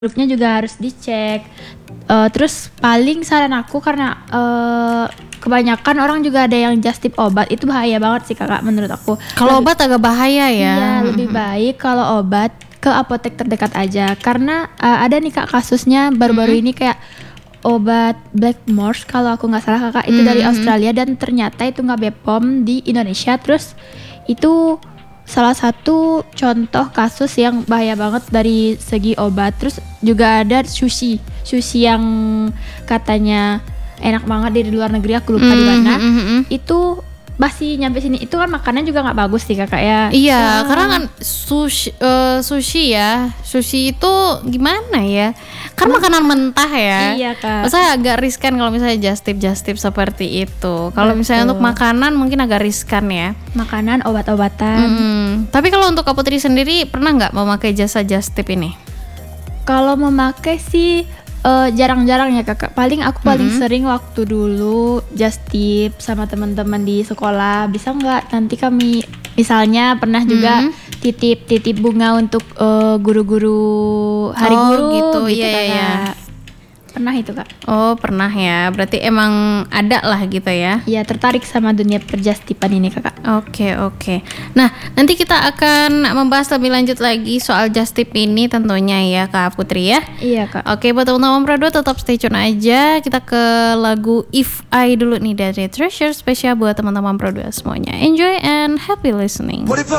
grupnya juga harus dicek. Terus paling saran aku karena kebanyakan orang juga ada yang just tip obat, itu bahaya banget sih kakak menurut aku. Kalau obat agak bahaya ya. Iya, lebih baik kalau obat ke apotek terdekat aja. Karena ada nih kak kasusnya baru-baru ini kayak obat Blackmores kalau aku nggak salah kakak, itu dari Australia dan ternyata itu nggak BPOM di Indonesia. Terus itu salah satu contoh kasus yang bahaya banget dari segi obat. Terus juga ada sushi yang katanya enak banget dari luar negeri, aku lupa di mana. Itu masih nyampe sini, itu kan makanan juga nggak bagus sih kakak ya. Iya, karena kan sushi itu gimana ya? Kan makanan mentah ya. Iya kak. Masa agak riskan kalau misalnya just tip seperti itu. Kalau misalnya untuk makanan mungkin agak riskan ya. Makanan, obat-obatan. Tapi kalau untuk Kak Putri sendiri pernah nggak memakai jasa just tip ini? Kalau memakai sih jarang-jarang ya kakak. Paling sering waktu dulu just tip sama teman-teman di sekolah. Bisa nggak nanti kami misalnya pernah juga titip bunga untuk guru-guru hari guru gitu gitu iya, kakak. iya. Pernah itu kak. Oh pernah ya, berarti emang ada lah gitu ya. Iya, tertarik sama dunia perjastipan ini kakak. Oke. Nah nanti kita akan membahas lebih lanjut lagi soal just tip ini tentunya ya Kak Putri ya. Iya kak. Oke, buat teman-teman Pro2 tetap stay tune aja. Kita ke lagu If I dulu nih dari Treasure, spesial buat teman-teman Pro2 semuanya. Enjoy and happy listening.